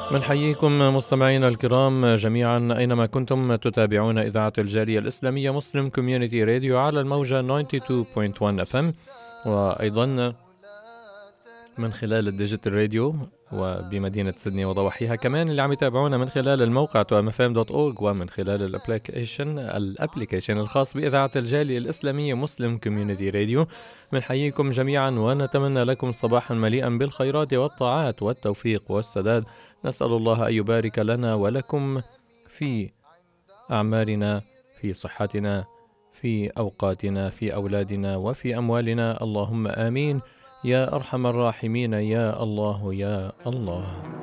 بنحييكم مستمعينا الكرام جميعا أينما كنتم تتابعون إذاعة الجالية الإسلامية مسلم كوميونيتي راديو على الموجة 92.1 FM، وأيضا من خلال الديجيتال راديو وبمدينة سيدني وضواحيها، كمان اللي عم يتابعونا من خلال الموقع toamfm.org ومن خلال الابليكيشن الخاص بإذاعة الجالية الإسلامية مسلم كوميونيتي راديو. بنحييكم جميعا ونتمنى لكم صباحا مليئا بالخيرات والطاعات والتوفيق والسداد. نسأل الله أن يبارك لنا ولكم في أعمارنا، في صحتنا، في أوقاتنا، في أولادنا وفي أموالنا، اللهم آمين يا أرحم الراحمين يا الله يا الله.